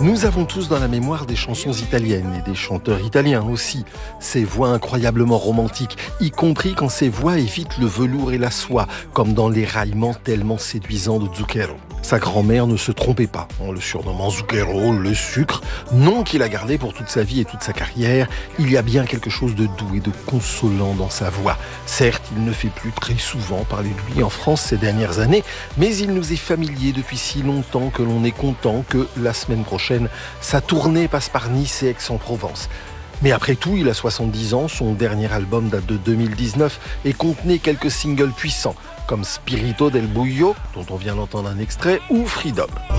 Nous avons tous dans la mémoire des chansons italiennes et des chanteurs italiens aussi. Ces voix incroyablement romantiques, y compris quand ces voix évitent le velours et la soie, comme dans les raillements tellement séduisants de Zucchero. Sa grand-mère ne se trompait pas en le surnommant Zucchero, le sucre, nom qu'il a gardé pour toute sa vie et toute sa carrière. Il y a bien quelque chose de doux et de consolant dans sa voix. Certes, il ne fait plus très souvent parler de lui en France ces dernières années, mais il nous est familier depuis si longtemps que l'on est content que la semaine prochaine, sa tournée passe par Nice et Aix-en-Provence. Mais après tout, il a 70 ans, son dernier album date de 2019 et contenait quelques singles puissants, comme Spirito del Buio, dont on vient d'entendre un extrait, ou Freedom.